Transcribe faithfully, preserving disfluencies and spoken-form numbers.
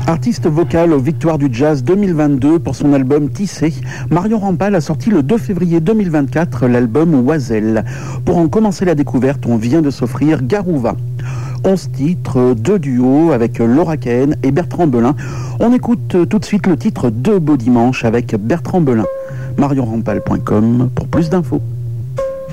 Artiste vocal aux Victoires du Jazz deux mille vingt-deux pour son album Tissé, Marion Rampal a sorti le deux février deux mille vingt-quatre l'album Oiselle. Pour en commencer la découverte, on vient de s'offrir Garouva. onze titres, deux duos avec Laura Cahen et Bertrand Belin. On écoute tout de suite le titre Deux beaux dimanches avec Bertrand Belin. marion rampal point com pour plus d'infos.